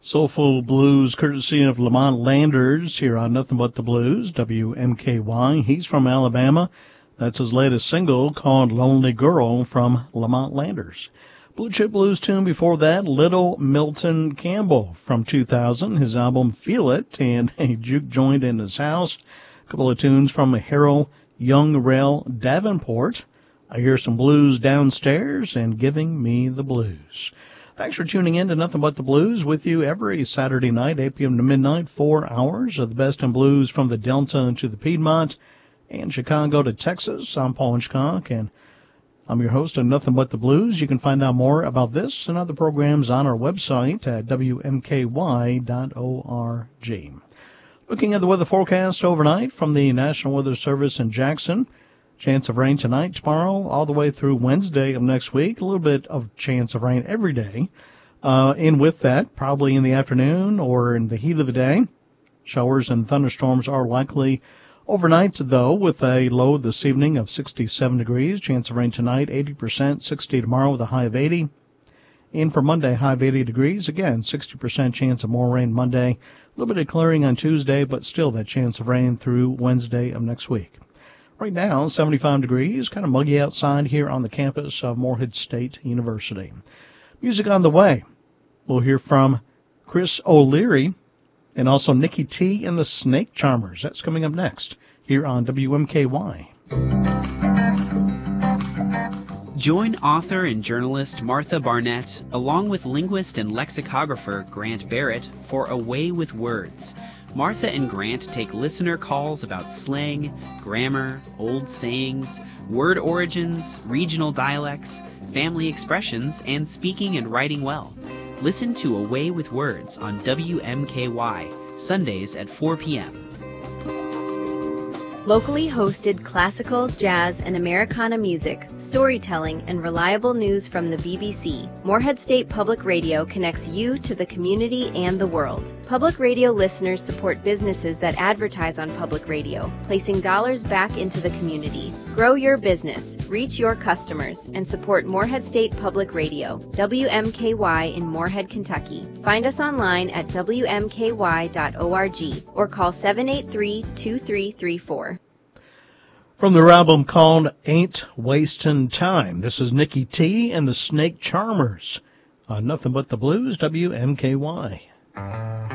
Soulful blues courtesy of Lamont Landers here on Nothing But the Blues, WMKY. He's from Alabama. That's his latest single called Lonely Girl from Lamont Landers. Blue Chip Blues tune before that, Little Milton Campbell from 2000, his album Feel It, and a juke joint in his house. A couple of tunes from Harold Young Rail Davenport. I Hear Some Blues Downstairs and Giving Me the Blues. Thanks for tuning in to Nothing But the Blues with you every Saturday night, 8 p.m. to midnight, 4 hours of the best in blues from the Delta to the Piedmont and Chicago to Texas. I'm Paul Hitchcock, and I'm your host of Nothing But the Blues. You can find out more about this and other programs on our website at WMKY.org. Looking at the weather forecast overnight from the National Weather Service in Jackson. Chance of rain tonight, tomorrow, all the way through Wednesday of next week. A little bit of chance of rain every day. And with that, probably in the afternoon or in the heat of the day. Showers and thunderstorms are likely overnight, though, with a low this evening of 67 degrees. Chance of rain tonight, 80%, 60 tomorrow with a high of 80. And for Monday, high of 80 degrees. Again, 60% chance of more rain Monday. A little bit of clearing on Tuesday, but still that chance of rain through Wednesday of next week. Right now, 75 degrees, kind of muggy outside here on the campus of Morehead State University. Music on the way. We'll hear from Chris O'Leary and also Nikki T and the Snake Charmers. That's coming up next here on WMKY. Join author and journalist Martha Barnett, along with linguist and lexicographer Grant Barrett, for A Way with Words. Martha and Grant take listener calls about slang, grammar, old sayings, word origins, regional dialects, family expressions, and speaking and writing well. Listen to A Way with Words on WMKY, Sundays at 4 p.m. Locally hosted classical, jazz, and Americana music, storytelling, and reliable news from the BBC, Morehead State Public Radio connects you to the community and the world. Public radio listeners support businesses that advertise on public radio, placing dollars back into the community. Grow your business, reach your customers, and support Morehead State Public Radio, WMKY in Morehead, Kentucky. Find us online at WMKY.org or call 783-2334. From their album called Ain't Wastin' Time, this is Nikki T and the Snake Charmers on Nothing But the Blues, WMKY.